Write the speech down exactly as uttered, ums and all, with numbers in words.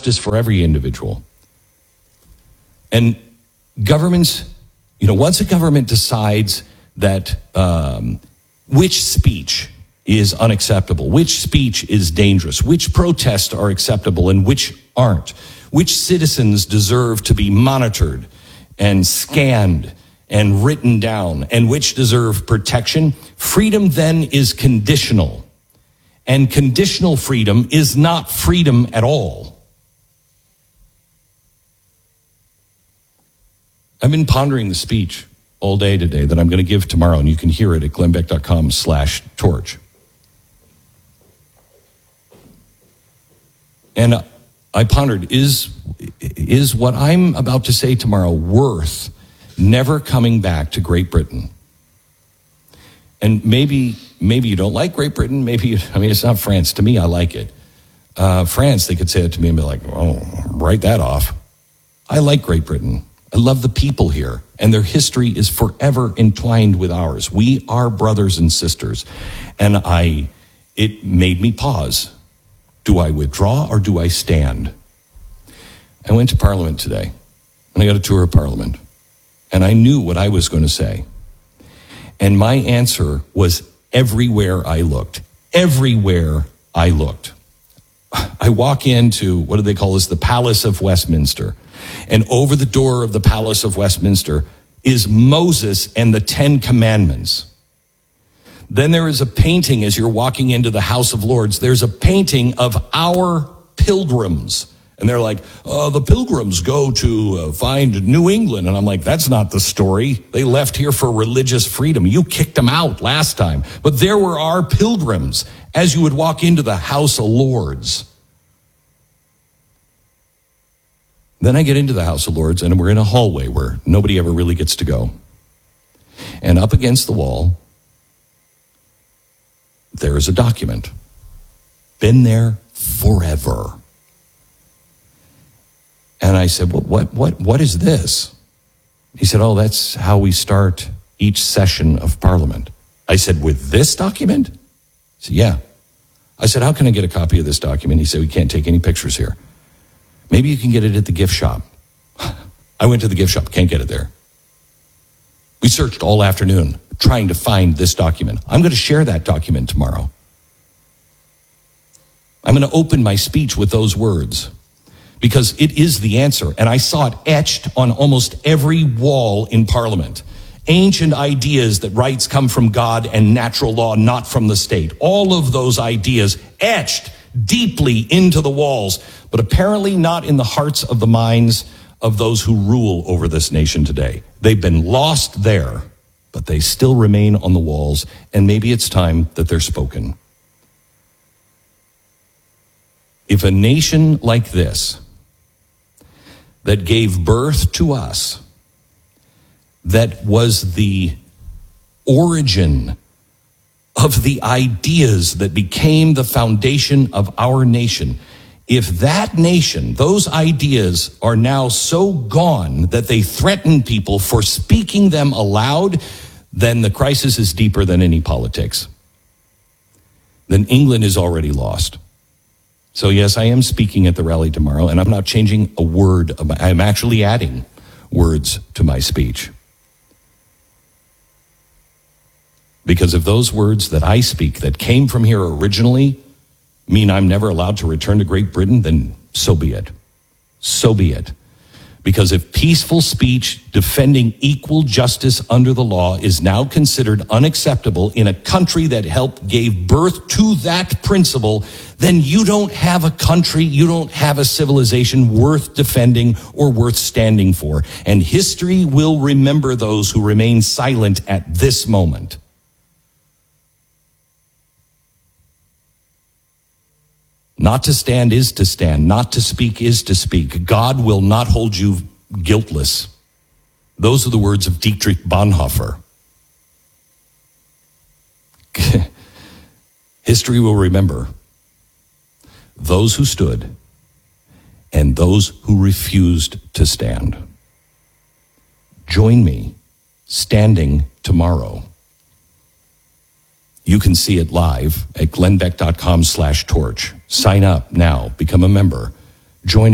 justice for every individual. And governments, you know, once a government decides that um, which speech is unacceptable, which speech is dangerous, which protests are acceptable and which aren't, which citizens deserve to be monitored and scanned and written down, and which deserve protection, freedom then is conditional. And conditional freedom is not freedom at all. I've been pondering the speech all day today that I'm going to give tomorrow, and you can hear it at glennbeck.com slash torch. And I pondered, is, is what I'm about to say tomorrow worth never coming back to Great Britain? And maybe maybe you don't like Great Britain. Maybe, I mean, it's not France. To me, I like it. Uh, France, they could say it to me and be like, oh, write that off. I like Great Britain. I love the people here, and their history is forever entwined with ours. We are brothers and sisters. And I, it made me pause. Do I withdraw or do I stand? I went to Parliament today, and I got a tour of Parliament, and I knew what I was going to say. And my answer was everywhere I looked. Everywhere I looked. I walk into, what do they call this, the Palace of Westminster. And over the door of the Palace of Westminster is Moses and the Ten Commandments. Then there is a painting as you're walking into the House of Lords. There's a painting of our pilgrims. And they're like, oh, the pilgrims go to uh, find New England. And I'm like, that's not the story. They left here for religious freedom. You kicked them out last time. But there were our pilgrims as you would walk into the House of Lords. Then I get into the House of Lords, and we're in a hallway where nobody ever really gets to go. And up against the wall, there is a document. Been there forever. And I said, well, what, what, what is this? He said, oh, that's how we start each session of Parliament. I said, with this document? He said, yeah. I said, how can I get a copy of this document? He said, we can't take any pictures here. Maybe you can get it at the gift shop. I went to the gift shop, can't get it there. We searched all afternoon trying to find this document. I'm going to share that document tomorrow. I'm going to open my speech with those words because it is the answer. And I saw it etched on almost every wall in Parliament. Ancient ideas that rights come from God and natural law, not from the state. All of those ideas etched deeply into the walls, but apparently not in the hearts of the minds of those who rule over this nation today. They've been lost there, but they still remain on the walls, and maybe it's time that they're spoken. If a nation like this, that gave birth to us, that was the origin of the ideas that became the foundation of our nation, if that nation, those ideas are now so gone that they threaten people for speaking them aloud, then the crisis is deeper than any politics. Then England is already lost. So yes, I am speaking at the rally tomorrow, and I'm not changing a word. I'm actually adding words to my speech. Because if those words that I speak that came from here originally mean I'm never allowed to return to Great Britain, then so be it. So be it. Because if peaceful speech defending equal justice under the law is now considered unacceptable in a country that helped gave birth to that principle, then you don't have a country, you don't have a civilization worth defending or worth standing for. And history will remember those who remain silent at this moment. Not to stand is to stand. Not to speak is to speak. God will not hold you guiltless. Those are the words of Dietrich Bonhoeffer. History will remember those who stood and those who refused to stand. Join me standing tomorrow. You can see it live at glennbeck.com slash torch. Sign up now. Become a member. Join